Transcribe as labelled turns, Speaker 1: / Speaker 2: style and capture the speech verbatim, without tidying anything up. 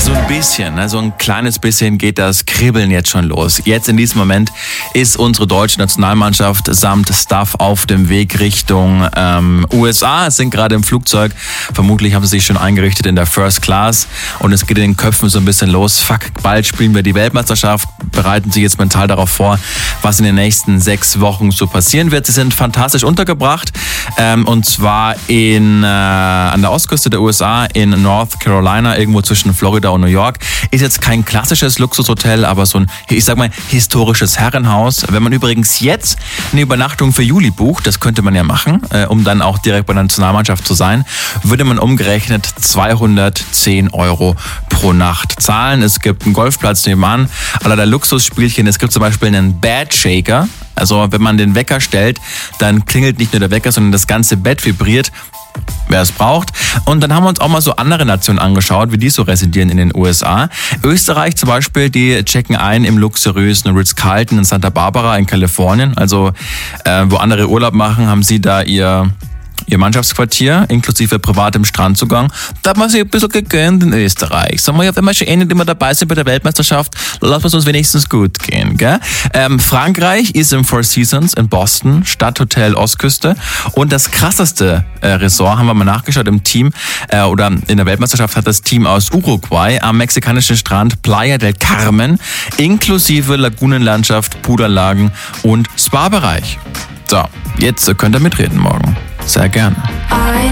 Speaker 1: So ein bisschen, ne? so ein kleines bisschen geht das Kribbeln jetzt schon los. Jetzt in diesem Moment ist unsere deutsche Nationalmannschaft samt Staff auf dem Weg Richtung ähm, U S A. Es sind gerade im Flugzeug. Vermutlich haben sie sich schon eingerichtet in der First Class. Und es geht in den Köpfen so ein bisschen los. Fuck, bald spielen wir die Weltmeisterschaft. Bereiten sich jetzt mental darauf vor, was in den nächsten sechs Wochen so passieren wird. Sie sind fantastisch untergebracht. Ähm, und zwar in, äh, an der Ostküste der U S A in North Carolina, irgendwo zwischen Florida und New York. Ist jetzt kein klassisches Luxushotel, aber so ein, ich sag mal, historisches Herrenhaus. Wenn man übrigens jetzt eine Übernachtung für Juli bucht, das könnte man ja machen, äh, um dann auch direkt bei der Nationalmannschaft zu sein, würde man umgerechnet zweihundertzehn Euro pro Nacht zahlen. Es gibt einen Golfplatz nebenan, allerlei Luxusspielchen. Es gibt zum Beispiel einen Bed Shaker. Also wenn man den Wecker stellt, dann klingelt nicht nur der Wecker, sondern das ganze Bett vibriert, wer es braucht. Und dann haben wir uns auch mal so andere Nationen angeschaut, wie die so residieren in den U S A. Österreich zum Beispiel, die checken ein im luxuriösen Ritz-Carlton in Santa Barbara in Kalifornien. Also äh, wo andere Urlaub machen, haben sie da ihr... Ihr Mannschaftsquartier, inklusive privatem Strandzugang. Da hat man sich ein bisschen gegönnt in Österreich. Sagen wir ja, wenn wir schon eh nicht immer dabei sind bei der Weltmeisterschaft, lassen wir es uns wenigstens gut gehen. Gell? Ähm, Frankreich ist im Four Seasons in Boston, Stadthotel Ostküste. Und das krasseste äh, Resort, haben wir mal nachgeschaut im Team, äh, oder in der Weltmeisterschaft hat das Team aus Uruguay am mexikanischen Strand Playa del Carmen, inklusive Lagunenlandschaft, Puderanlagen und Spa-Bereich. So, jetzt könnt ihr mitreden morgen. Sehr gerne.